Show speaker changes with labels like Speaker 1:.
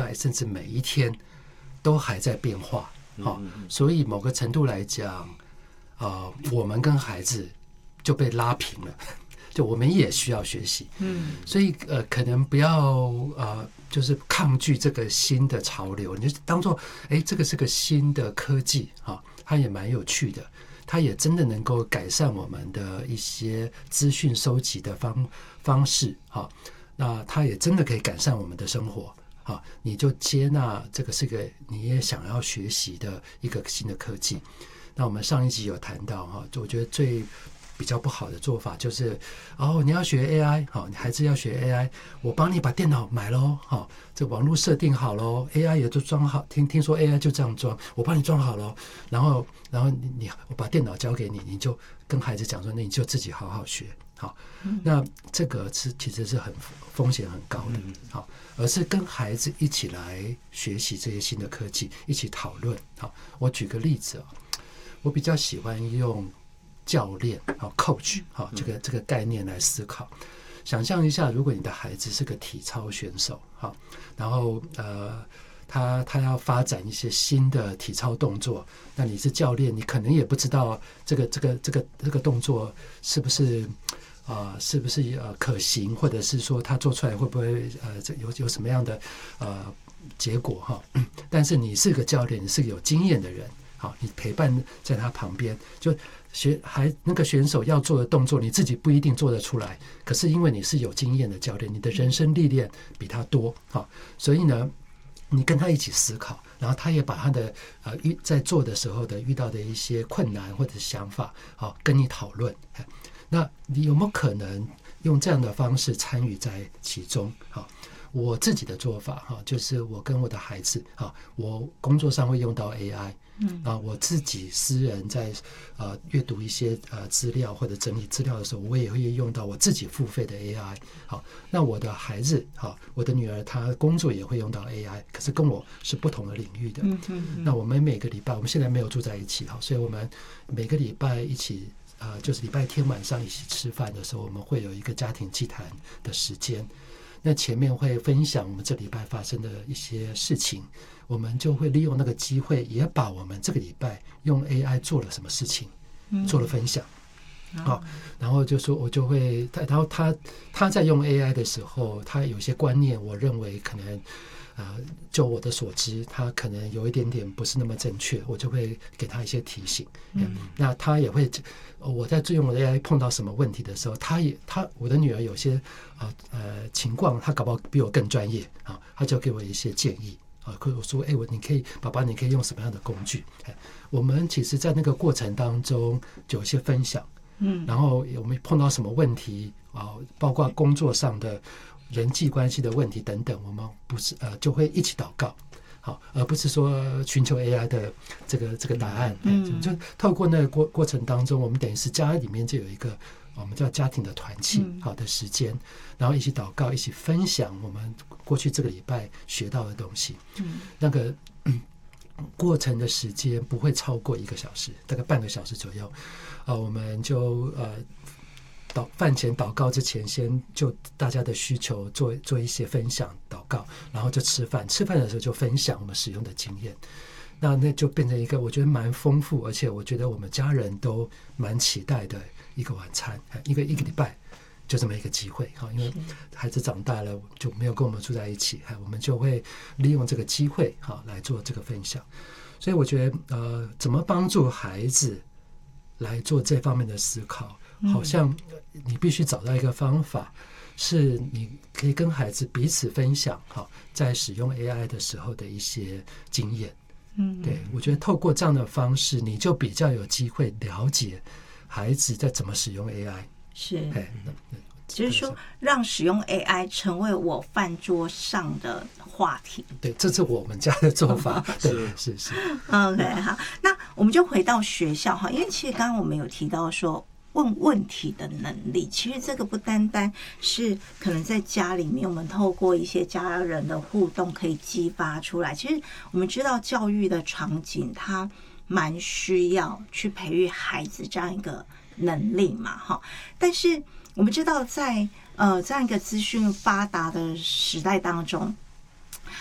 Speaker 1: 代，甚至每一天都还在变化。所以某个程度来讲，我们跟孩子就被拉平了，就我们也需要学习。所以可能不要就是抗拒这个新的潮流，你就当做这个是个新的科技它也蛮有趣的，它也真的能够改善我们的一些资讯收集的方式那它也真的可以改善我们的生活。你就接纳这个是个你也想要学习的一个新的科技。那我们上一集有谈到我觉得最比较不好的做法就是你要学 AI 你孩子要学 AI， 我帮你把电脑买咯这网络设定好咯 AI 也都装好，听说 AI 就这样装，我帮你装好咯，然后我把电脑交给你，你就跟孩子讲说，那你就自己好好学。那这个其实是很风险很高的而是跟孩子一起来学习这些新的科技，一起讨论。我举个例子我比较喜欢用教练coach 这个概念来思考。想象一下，如果你的孩子是个体操选手然后他要发展一些新的体操动作，那你是教练，你可能也不知道这个动作是不是可行，或者是说他做出来会不会有什么样的结果但是你是个教练，你是个有经验的人你陪伴在他旁边，就那个选手要做的动作你自己不一定做得出来，可是因为你是有经验的教练，你的人生历练比他多所以呢你跟他一起思考，然后他也把他的在做的时候的遇到的一些困难或者想法跟你讨论。那你有没有可能用这样的方式参与在其中我自己的做法就是我跟我的孩子我工作上会用到 AI我自己私人在阅读一些资料或者整理资料的时候，我也会用到我自己付费的 AI。那我的孩子我的女儿她工作也会用到 AI， 可是跟我是不同的领域的。那我们每个礼拜，我们现在没有住在一起所以我们每个礼拜一起就是礼拜天晚上一起吃饭的时候，我们会有一个家庭祭坛的时间。那前面会分享我们这礼拜发生的一些事情，我们就会利用那个机会，也把我们这个礼拜用 AI 做了什么事情做了分享。然后就说我就会，然后他在用 AI 的时候，他有些观念，我认为可能就我的所知，他可能有一点点不是那么正确，我就会给他一些提醒。那他也会，我在用 AI 碰到什么问题的时候，我的女儿有些情况，她搞不好比我更专业她就给我一些建议我说爸爸你可以用什么样的工具。我们其实在那个过程当中就有一些分享。然后我们碰到什么问题包括工作上的人际关系的问题等等，我们不是就会一起祷告而不是说寻求 AI 的这个答案。就透过那个过程当中，我们等于是家里面就有一个我们叫家庭的团契好的时间，然后一起祷告，一起分享我们过去这个礼拜学到的东西。那个过程的时间不会超过1个小时，大概半个小时左右。我们就饭前祷告之前，先就大家的需求做一些分享祷告，然后就吃饭的时候就分享我们使用的经验。那就变成一个我觉得蛮丰富，而且我觉得我们家人都蛮期待的一个晚餐，一个礼拜就这么一个机会因为孩子长大了就没有跟我们住在一起，我们就会利用这个机会来做这个分享。所以我觉得怎么帮助孩子来做这方面的思考，好像你必须找到一个方法，是你可以跟孩子彼此分享在使用 AI 的时候的一些经验。对，我觉得透过这样的方式，你就比较有机会了解孩子在怎么使用 AI。
Speaker 2: 是，就是说让使用 AI 成为我饭桌上的话题。
Speaker 1: 对，这是我们家的做法。对，是。
Speaker 2: OK， 好，那我们就回到学校哈，因为其实刚刚我们有提到说问问题的能力，其实这个不单单是可能在家里面我们透过一些家人的互动可以激发出来。其实我们知道教育的场景它蛮需要去培育孩子这样一个能力嘛哈，但是我们知道在这样一个资讯发达的时代当中，